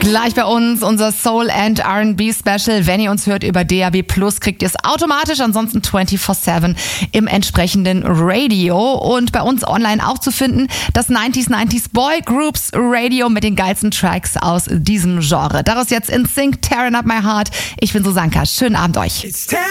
Gleich bei uns unser Soul and R&B Special. Wenn ihr uns hört über DAB+, kriegt ihr es automatisch, ansonsten 24/7 im entsprechenden Radio. Und bei uns online auch zu finden, das 90s Boy Groups Radio mit den geilsten Tracks aus diesem Genre. Daraus jetzt In Sync, Tearing Up My Heart. Ich bin Susanka. Schönen Abend euch.